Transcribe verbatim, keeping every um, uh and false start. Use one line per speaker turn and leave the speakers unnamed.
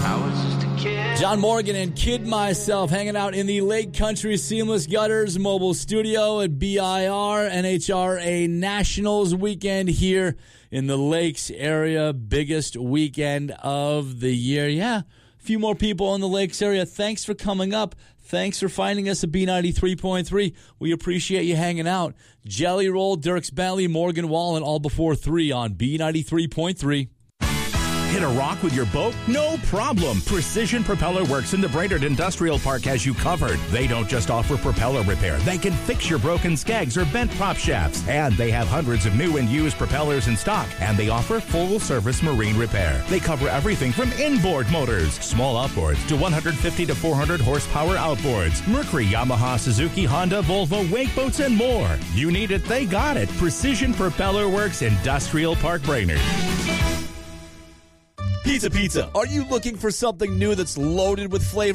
John Morgan and Kid Myself hanging out in the Lake Country Seamless Gutters mobile studio at B I R N H R A Nationals weekend here in the Lakes area. Biggest weekend of the year. Yeah, a few more people in the Lakes area. Thanks for coming up. Thanks for finding us at B ninety-three point three. We appreciate you hanging out. Jelly Roll, Dirks Bentley, Morgan Wallen, all before three on B ninety-three point three.
Hit a rock with your boat? No problem. Precision Propeller Works in the Brainerd Industrial Park has you covered. They don't just offer propeller repair. They can fix your broken skegs or bent prop shafts. And they have hundreds of new and used propellers in stock. And they offer full-service marine repair. They cover everything from inboard motors, small outboards, to one hundred fifty to four hundred horsepower outboards. Mercury, Yamaha, Suzuki, Honda, Volvo, wake boats, and more. You need it, they got it. Precision Propeller Works, Industrial Park, Brainerd.
Pizza Pizza. Are you looking for something new that's loaded with flavor?